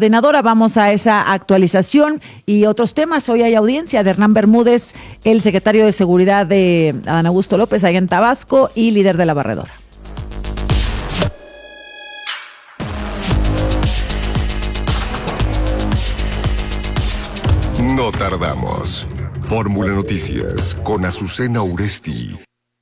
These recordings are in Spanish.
coordinadora. Vamos a esa actualización y otros temas. Hoy hay audiencia de Hernán Bermúdez, el secretario de Seguridad de Adán Augusto López, allá en Tabasco, y líder de la barredora. No tardamos. Fórmula Noticias con Azucena Uresti.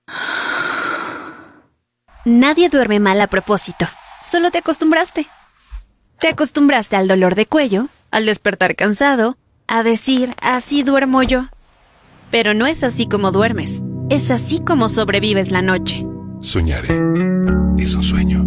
Nadie duerme mal a propósito. Solo te acostumbraste. Te acostumbraste al dolor de cuello, al despertar cansado, a decir, así duermo yo. Pero no es así como duermes. Es así como sobrevives la noche. Soñaré. Es un sueño.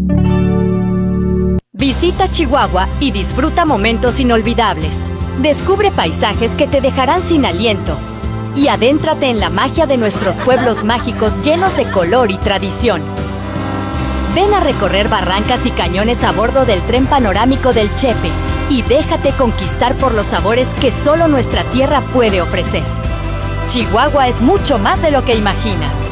Visita Chihuahua y disfruta momentos inolvidables. Descubre paisajes que te dejarán sin aliento. Y adéntrate en la magia de nuestros pueblos mágicos llenos de color y tradición. Ven a recorrer barrancas y cañones a bordo del tren panorámico del Chepe y déjate conquistar por los sabores que solo nuestra tierra puede ofrecer. Chihuahua es mucho más de lo que imaginas.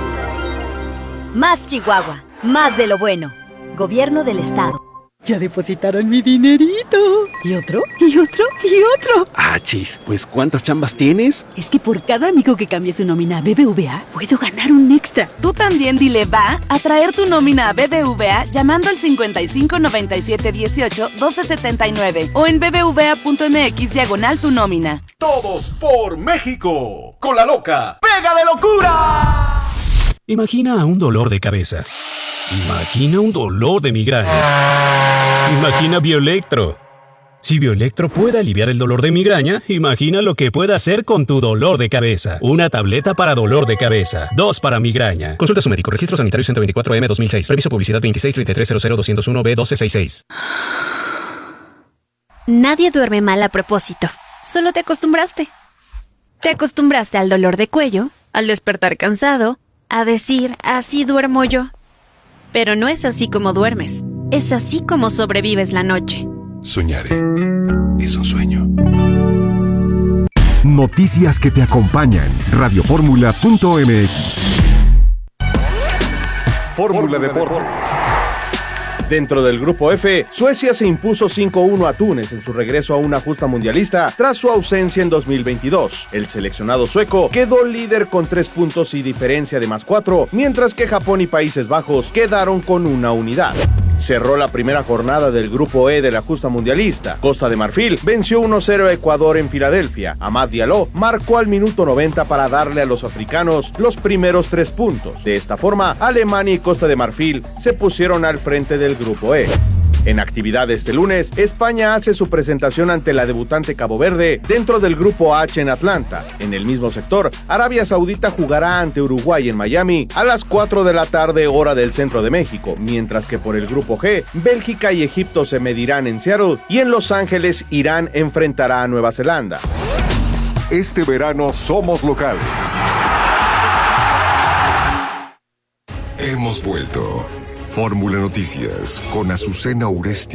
Más Chihuahua, más de lo bueno. Gobierno del Estado. Ya depositaron mi dinerito. ¿Y otro? ¿Y otro? ¿Y otro? Chis, pues ¿cuántas chambas tienes? Es que por cada amigo que cambie su nómina a BBVA, puedo ganar un extra. Tú también dile va a traer tu nómina a BBVA llamando al 55 97 18 12 79 o en bbva.mx/tu nómina. Todos por México. Con la loca. ¡Pega de locura! Imagina un dolor de cabeza. Imagina un dolor de migraña. Imagina Bioelectro. Si Bioelectro puede aliviar el dolor de migraña, imagina lo que puede hacer con tu dolor de cabeza. Una tableta para dolor de cabeza, 2 para migraña. Consulta a su médico. Registro sanitario 124M-2006. Previso publicidad 263300-201-B1266. Nadie duerme mal a propósito. Solo te acostumbraste. Te acostumbraste al dolor de cuello, al despertar cansado, a decir, así duermo yo. Pero no es así como duermes. Es así como sobrevives la noche. Soñaré. Es un sueño. Noticias que te acompañan. Radioformula.mx. Fórmula Deportes. Dentro del grupo F, Suecia se impuso 5-1 a Túnez en su regreso a una justa mundialista tras su ausencia en 2022. El seleccionado sueco quedó líder con 3 puntos y diferencia de +4, mientras que Japón y Países Bajos quedaron con una unidad. Cerró la primera jornada del grupo E de la justa mundialista. Costa de Marfil venció 1-0 a Ecuador en Filadelfia. Amad Diallo marcó al minuto 90 para darle a los africanos los primeros 3 puntos. De esta forma, Alemania y Costa de Marfil se pusieron al frente del grupo E. En actividad este lunes, España hace su presentación ante la debutante Cabo Verde dentro del Grupo H en Atlanta. En el mismo sector, Arabia Saudita jugará ante Uruguay en Miami a las 4 de la tarde hora del centro de México, mientras que por el Grupo G, Bélgica y Egipto se medirán en Seattle y en Los Ángeles Irán enfrentará a Nueva Zelanda. Este verano somos locales. Hemos vuelto. Fórmula Noticias con Azucena Uresti.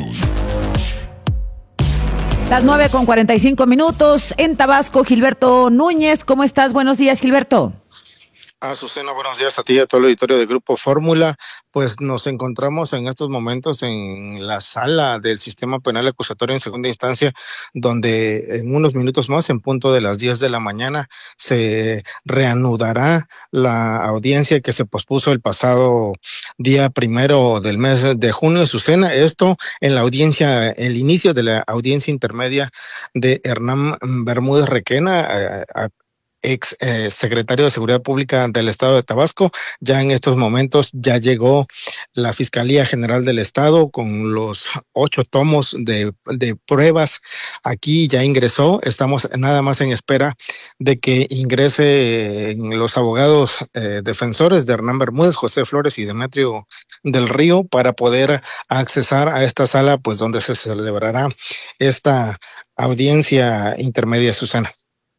Las 9:45 en Tabasco. Gilberto Núñez, ¿cómo estás? Buenos días, Gilberto. Azucena, buenos días a ti y a todo el auditorio del Grupo Fórmula. Pues nos encontramos en estos momentos en la sala del Sistema Penal Acusatorio en segunda instancia, donde en unos minutos más, en punto de las 10 de la mañana, se reanudará la audiencia que se pospuso el pasado día 1 del mes de junio, Azucena. Esto en la audiencia, el inicio de la audiencia intermedia de Hernán Bermúdez Requena, ex secretario de Seguridad Pública del Estado de Tabasco. Ya en estos momentos ya llegó la Fiscalía General del Estado con los 8 tomos de pruebas. Aquí ya ingresó. Estamos nada más en espera de que ingresen los abogados defensores de Hernán Bermúdez, José Flores y Demetrio del Río, para poder accesar a esta sala, pues donde se celebrará esta audiencia intermedia, Susana.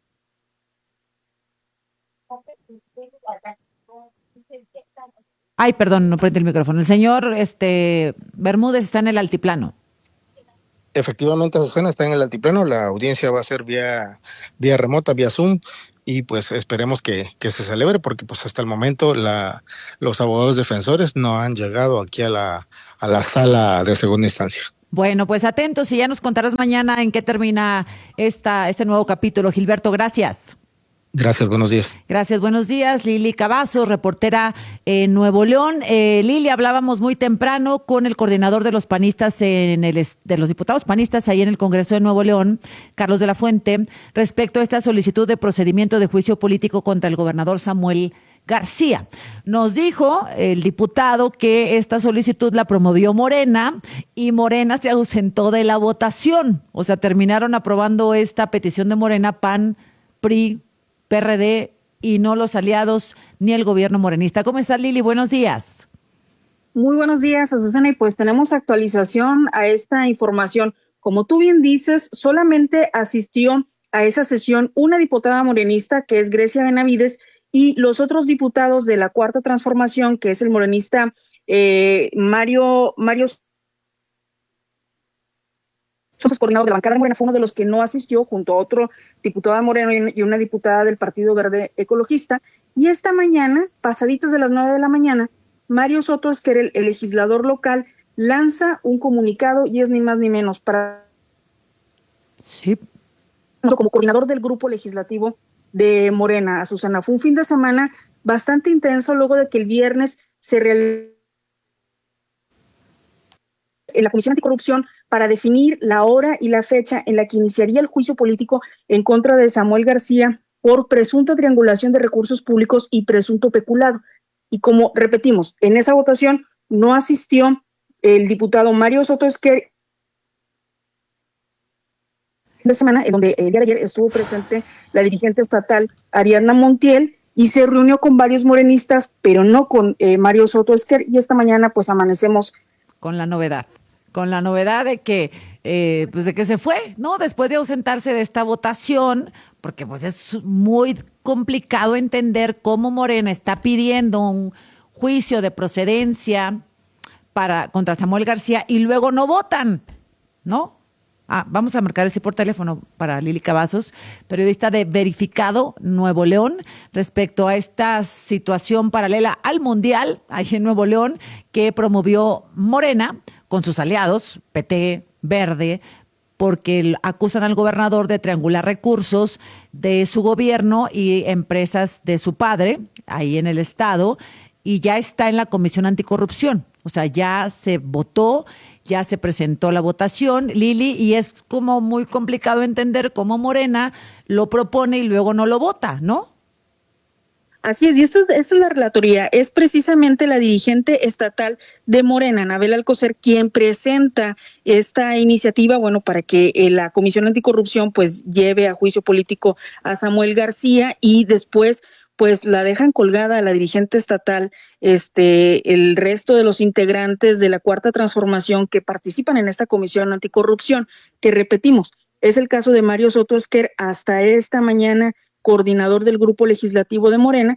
Ay, perdón, no prende el micrófono. El señor Bermúdez está en el altiplano. Efectivamente, Azucena, está en el altiplano. La audiencia va a ser vía remota, vía Zoom, y pues esperemos que se celebre, porque pues hasta el momento los abogados defensores no han llegado aquí a la sala de segunda instancia. Bueno, pues atentos y ya nos contarás mañana en qué termina este nuevo capítulo. Gilberto, gracias. Gracias, buenos días. Gracias, buenos días. Lili Cavazos, reportera en Nuevo León. Lili, hablábamos muy temprano con el coordinador de los panistas de los diputados panistas ahí en el Congreso de Nuevo León, Carlos de la Fuente, respecto a esta solicitud de procedimiento de juicio político contra el gobernador Samuel García. Nos dijo el diputado que esta solicitud la promovió Morena y Morena se ausentó de la votación. O sea, terminaron aprobando esta petición de Morena, PAN, PRI, PRD y no los aliados ni el gobierno morenista. ¿Cómo estás, Lili? Buenos días. Muy buenos días, Azucena, y pues tenemos actualización a esta información. Como tú bien dices, solamente asistió a esa sesión una diputada morenista, que es Grecia Benavides, y los otros diputados de la Cuarta Transformación, que es el morenista Mario coordinador de la bancada de Morena, fue uno de los que no asistió, junto a otro diputado de Moreno y una diputada del Partido Verde Ecologista. Y esta mañana, pasaditas de las 9 de la mañana, Mario Soto Esquer, el legislador local, lanza un comunicado y es ni más ni menos para como coordinador del grupo legislativo de Morena, Azucena. Fue un fin de semana bastante intenso luego de que el viernes se realizó en la Comisión Anticorrupción para definir la hora y la fecha en la que iniciaría el juicio político en contra de Samuel García por presunta triangulación de recursos públicos y presunto peculado. Y como repetimos, en esa votación no asistió el diputado Mario Soto Esquer de semana, en donde el día de ayer estuvo presente la dirigente estatal Ariadna Montiel y se reunió con varios morenistas, pero no con Mario Soto Esquer, y esta mañana pues amanecemos con la novedad de que pues de que se fue, ¿no? Después de ausentarse de esta votación, porque pues es muy complicado entender cómo Morena está pidiendo un juicio de procedencia contra Samuel García y luego no votan, ¿no? Vamos a marcar ese por teléfono para Lili Cavazos, periodista de Verificado Nuevo León, respecto a esta situación paralela al Mundial, ahí en Nuevo León, que promovió Morena con sus aliados, PT, Verde, porque acusan al gobernador de triangular recursos de su gobierno y empresas de su padre, ahí en el estado, y ya está en la Comisión Anticorrupción. O sea, ya se votó, ya se presentó la votación, Lili, y es como muy complicado entender cómo Morena lo propone y luego no lo vota, ¿no? Así es, y esta es la relatoría. Es precisamente la dirigente estatal de Morena, Anabel Alcocer, quien presenta esta iniciativa, bueno, para que la Comisión Anticorrupción pues lleve a juicio político a Samuel García, y después pues la dejan colgada a la dirigente estatal, el resto de los integrantes de la Cuarta Transformación que participan en esta Comisión Anticorrupción, que repetimos, es el caso de Mario Soto Esquer, hasta esta mañana coordinador del grupo legislativo de Morena,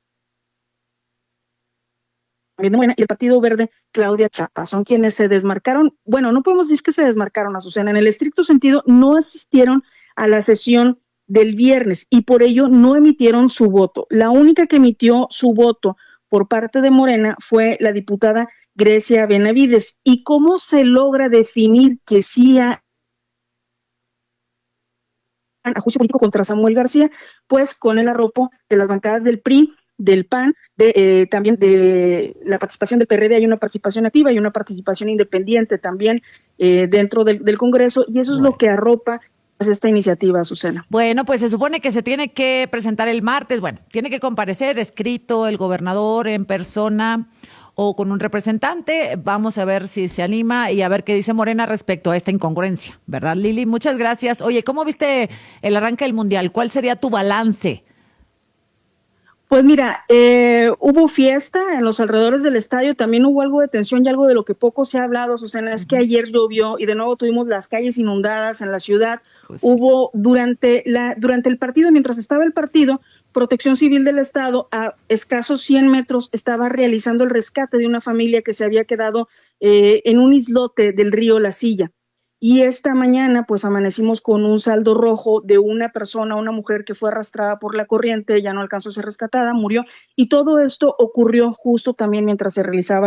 y el Partido Verde, Claudia Chapa, son quienes se desmarcaron. Bueno, no podemos decir que se desmarcaron, Azucena, en el estricto sentido no asistieron a la sesión del viernes y por ello no emitieron su voto. La única que emitió su voto por parte de Morena fue la diputada Grecia Benavides. ¿Y cómo se logra definir que sí a juicio político contra Samuel García? Pues con el arropo de las bancadas del PRI, del PAN, también de la participación del PRD. Hay una participación activa y una participación independiente también dentro del Congreso, y eso es lo que arropa esta iniciativa, Azucena. Bueno, pues se supone que se tiene que presentar el martes, bueno, tiene que comparecer escrito el gobernador en persona o con un representante. Vamos a ver si se anima y a ver qué dice Morena respecto a esta incongruencia, ¿verdad, Lili? Muchas gracias. Oye, ¿cómo viste el arranque del Mundial? ¿Cuál sería tu balance? Pues mira, hubo fiesta en los alrededores del estadio, también hubo algo de tensión y algo de lo que poco se ha hablado, Susana, es que ayer llovió y de nuevo tuvimos las calles inundadas en la ciudad. Pues hubo durante el partido, mientras estaba el partido, Protección Civil del Estado a escasos 100 metros estaba realizando el rescate de una familia que se había quedado en un islote del río La Silla. Y esta mañana pues amanecimos con un saldo rojo de una persona, una mujer que fue arrastrada por la corriente, ya no alcanzó a ser rescatada, murió, y todo esto ocurrió justo también mientras se realizaba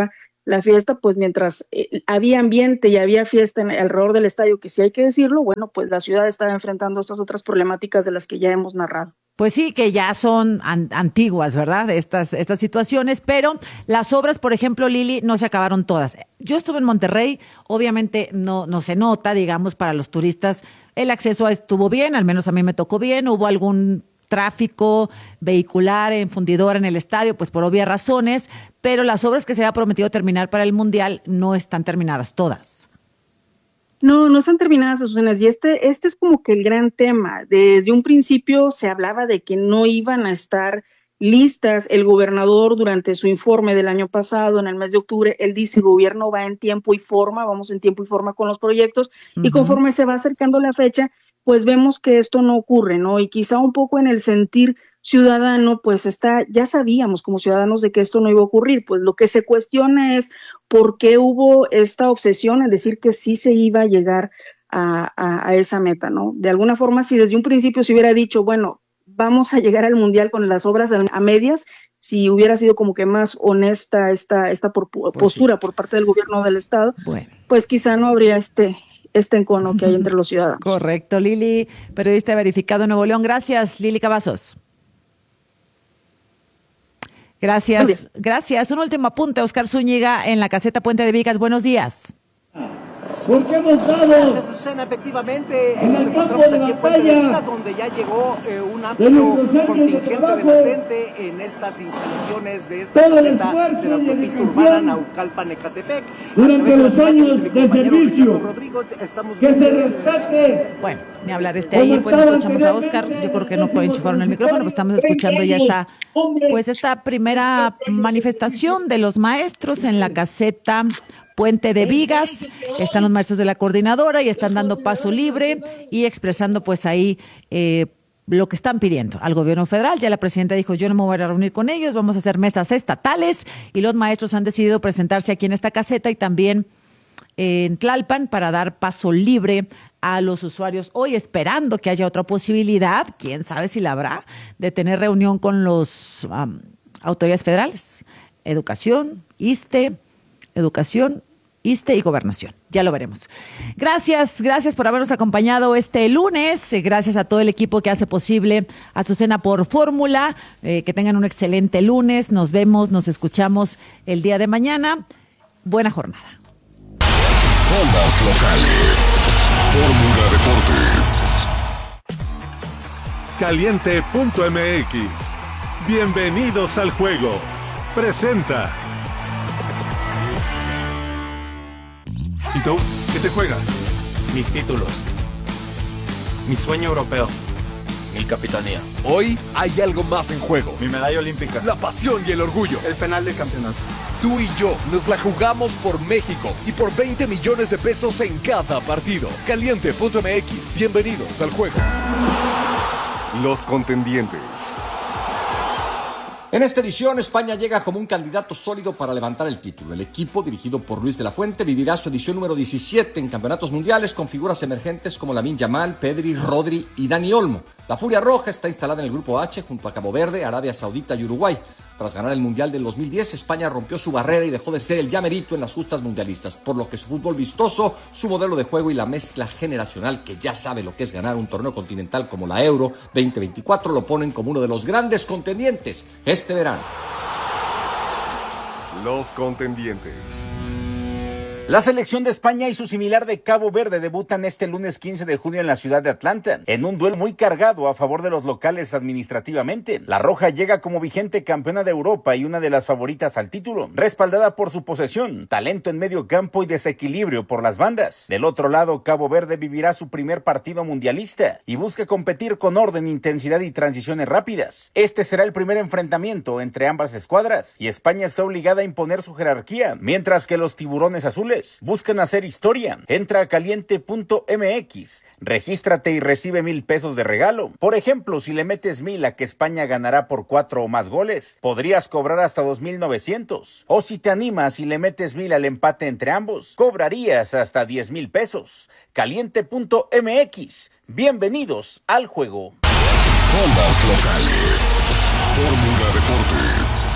la fiesta, pues mientras había ambiente y había fiesta alrededor del estadio, que sí hay que decirlo, bueno, pues la ciudad estaba enfrentando estas otras problemáticas de las que ya hemos narrado. Pues sí, que ya son antiguas, ¿verdad? Estas situaciones, pero las obras, por ejemplo, Lili, no se acabaron todas. Yo estuve en Monterrey, obviamente no se nota, digamos, para los turistas, el acceso estuvo bien, al menos a mí me tocó bien, hubo algún tráfico vehicular en fundidora en el estadio, pues por obvias razones, pero las obras que se había prometido terminar para el Mundial no están terminadas todas. No están terminadas, Susana, y este es como que el gran tema. Desde un principio se hablaba de que no iban a estar listas. El gobernador, durante su informe del año pasado, en el mes de octubre, él dice: el gobierno va en tiempo y forma, vamos en tiempo y forma con los proyectos, y conforme se va acercando la fecha, pues vemos que esto no ocurre, ¿no? Y quizá un poco en el sentir ciudadano, pues ya sabíamos como ciudadanos de que esto no iba a ocurrir. Pues lo que se cuestiona es por qué hubo esta obsesión en decir que sí se iba a llegar a esa meta, ¿no? De alguna forma, si desde un principio se hubiera dicho, bueno, vamos a llegar al Mundial con las obras a medias, si hubiera sido como que más honesta esta postura sí, por parte del gobierno del estado, bueno, pues quizá no habría este encono que hay entre los ciudadanos. Correcto, Lili, periodista verificado en Nuevo León. Gracias, Lili Cavazos. Gracias. Un último apunte, Oscar Zúñiga, en la caseta Puente de Vigas. Buenos días. Porque hemos dado efectivamente en el campo de batalla, donde ya llegó un amplio contingente de la gente en estas instalaciones de esta caseta de la autopista urbana Naucalpan-Ecatepec. Durante los años de servicio, que se respete. Bueno, ni hablar ahí, pues escuchamos a Oscar. Yo creo que no puede enchufar en el micrófono, pero estamos escuchando ya esta primera manifestación de los maestros en la caseta Puente de Vigas. Están los maestros de la coordinadora y están dando paso libre y expresando pues ahí lo que están pidiendo al gobierno federal. Ya la presidenta dijo: yo no me voy a reunir con ellos, vamos a hacer mesas estatales, y los maestros han decidido presentarse aquí en esta caseta y también en Tlalpan para dar paso libre a los usuarios hoy, esperando que haya otra posibilidad, quién sabe si la habrá, de tener reunión con los autoridades federales, Educación, ISSSTE y Gobernación. Ya lo veremos. Gracias por habernos acompañado este lunes. Gracias a todo el equipo que hace posible Azucena por Fórmula. Que tengan un excelente lunes. Nos vemos, nos escuchamos el día de mañana. Buena jornada. Somos locales. Fórmula Deportes. Caliente.mx. Bienvenidos al juego. Presenta. ¿Y tú? ¿Qué te juegas? Mis títulos. Mi sueño europeo. Mi capitanía. Hoy hay algo más en juego. Mi medalla olímpica. La pasión y el orgullo. El penal del campeonato. Tú y yo nos la jugamos por México y por 20 millones de pesos en cada partido. Caliente.mx. Bienvenidos al juego. Los contendientes. En esta edición, España llega como un candidato sólido para levantar el título. El equipo, dirigido por Luis de la Fuente, vivirá su edición número 17 en campeonatos mundiales con figuras emergentes como Lamine Yamal, Pedri, Rodri y Dani Olmo. La Furia Roja está instalada en el grupo H junto a Cabo Verde, Arabia Saudita y Uruguay. Tras ganar el Mundial del 2010, España rompió su barrera y dejó de ser el llamerito en las justas mundialistas, por lo que su fútbol vistoso, su modelo de juego y la mezcla generacional que ya sabe lo que es ganar un torneo continental como la Euro 2024 lo ponen como uno de los grandes contendientes este verano. Los contendientes. La selección de España y su similar de Cabo Verde debutan este lunes 15 de junio en la ciudad de Atlanta, en un duelo muy cargado a favor de los locales administrativamente. La Roja llega como vigente campeona de Europa y una de las favoritas al título, respaldada por su posesión, talento en medio campo y desequilibrio por las bandas. Del otro lado, Cabo Verde vivirá su primer partido mundialista y busca competir con orden, intensidad y transiciones rápidas. Este será el primer enfrentamiento entre ambas escuadras y España está obligada a imponer su jerarquía, mientras que los tiburones azules buscan hacer historia. Entra a caliente.mx, regístrate y recibe 1,000 pesos de regalo. Por ejemplo, si le metes 1,000 a que España ganará por 4 o más goles, podrías cobrar hasta 2,900. O si te animas y le metes 1,000 al empate entre ambos, cobrarías hasta 10,000 pesos. Caliente.mx. Bienvenidos al juego. Somos locales. Fórmula Deportes.